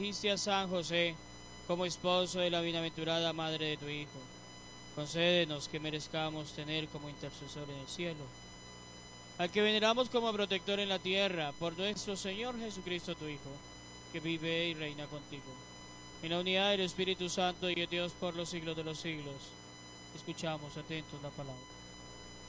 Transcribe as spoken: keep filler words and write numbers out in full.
Elegiste a San José como esposo de la bienaventurada madre de tu Hijo. Concédenos que merezcamos tener como intercesor en el cielo, al que veneramos como protector en la tierra, por nuestro Señor Jesucristo, tu Hijo, que vive y reina contigo, en la unidad del Espíritu Santo y de Dios por los siglos de los siglos. Escuchamos atentos la palabra.